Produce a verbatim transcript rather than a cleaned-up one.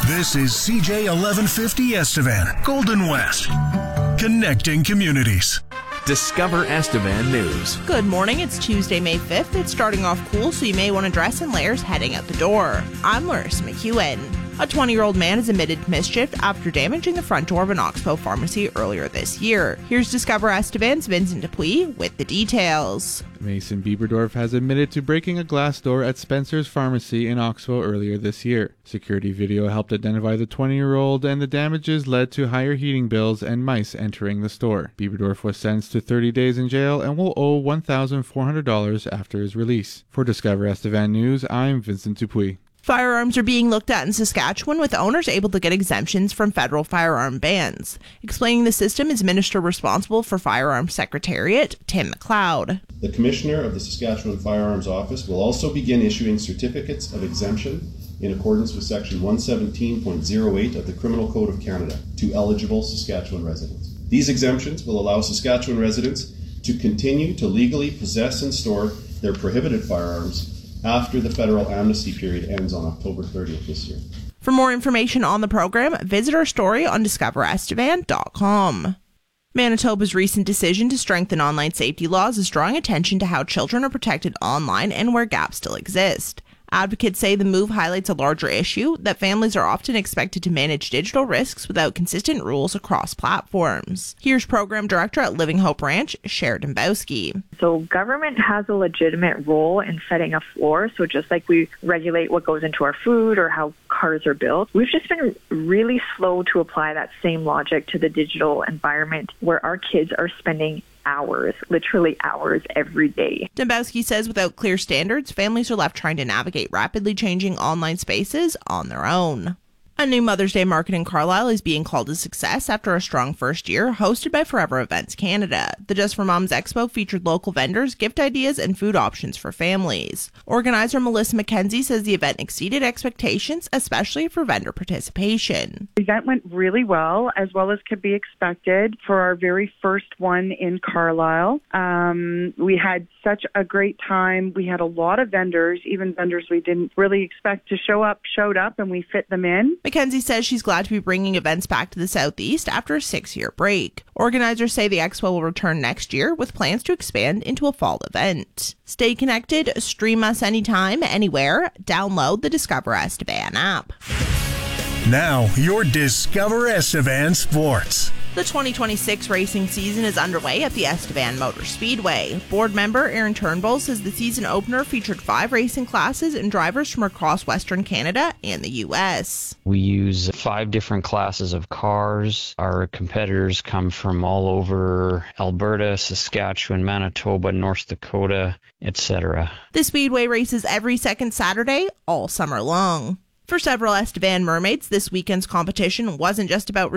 This is C J eleven fifty Estevan, Golden West, connecting communities. Discover Estevan News. Good morning. It's Tuesday, May fifth. It's starting off cool, so you may want to dress in layers heading out the door. I'm Larissa McEwen. A twenty-year-old man is admitted to mischief after damaging the front door of an Oxbow pharmacy earlier this year. Here's Discover Estevan's Vincent Dupuis with the details. Mason Bieberdorf has admitted to breaking a glass door at Spencer's Pharmacy in Oxbow earlier this year. Security video helped identify the twenty-year-old, and the damages led to higher heating bills and mice entering the store. Bieberdorf was sentenced to thirty days in jail and will owe one thousand four hundred dollars after his release. For Discover Estevan News, I'm Vincent Dupuis. Firearms are being looked at in Saskatchewan, with owners able to get exemptions from federal firearm bans. Explaining the system is Minister responsible for Firearms Secretariat, Tim McLeod. The Commissioner of the Saskatchewan Firearms Office will also begin issuing certificates of exemption in accordance with Section one seventeen point oh eight of the Criminal Code of Canada to eligible Saskatchewan residents. These exemptions will allow Saskatchewan residents to continue to legally possess and store their prohibited firearms after the federal amnesty period ends on October thirtieth this year. For more information on the program, visit our story on discover estevan dot com. Manitoba's recent decision to strengthen online safety laws is drawing attention to how children are protected online and where gaps still exist. Advocates say the move highlights a larger issue, that families are often expected to manage digital risks without consistent rules across platforms. Here's Program Director at Living Hope Ranch, Cher Dembowski. So government has a legitimate role in setting a floor. So just like we regulate what goes into our food or how cars are built, we've just been really slow to apply that same logic to the digital environment where our kids are spending hours, literally hours every day. Dembowski says without clear standards, families are left trying to navigate rapidly changing online spaces on their own. A new Mother's Day market in Carlisle is being called a success after a strong first year, hosted by Forever Events Canada. The Just for Moms Expo featured local vendors, gift ideas, and food options for families. Organizer Melissa McKenzie says the event exceeded expectations, especially for vendor participation. The event went really well, as well as could be expected for our very first one in Carlisle. Um, we had such a great time. We had a lot of vendors, even vendors we didn't really expect to show up, showed up, and we fit them in. McKenzie says she's glad to be bringing events back to the Southeast after a six-year break. Organizers say the expo will return next year with plans to expand into a fall event. Stay connected, stream us anytime, anywhere. Download the Discover Estevan app. Now, your Discover Estevan Sports. The twenty twenty-six racing season is underway at the Estevan Motor Speedway. Board member Aaron Turnbull says the season opener featured five racing classes and drivers from across Western Canada and the U S. We use five different classes of cars. Our competitors come from all over Alberta, Saskatchewan, Manitoba, North Dakota, et cetera. The Speedway races every second Saturday, all summer long. For several Estevan mermaids, this weekend's competition wasn't just about